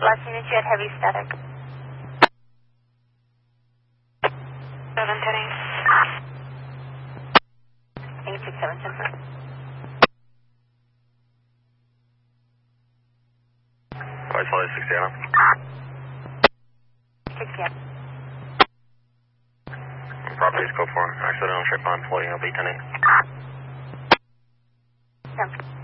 Last unit, you had heavy static. 710. 867, 10. 560. 60. Properties go for accidental trip on floating LB 10. 10.